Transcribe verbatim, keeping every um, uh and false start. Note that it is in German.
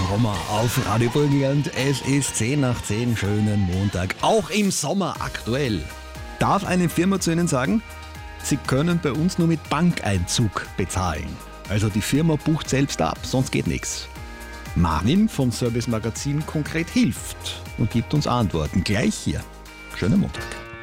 Sommer auf Radio Burgenland. Es ist zehn nach zehn, schönen Montag, auch im Sommer aktuell. Darf eine Firma zu Ihnen sagen, Sie können bei uns nur mit Bankeinzug bezahlen. Also die Firma bucht selbst ab, sonst geht nichts. Marvin vom Service Magazin Konkret hilft und gibt uns Antworten. Gleich hier. Schönen Montag.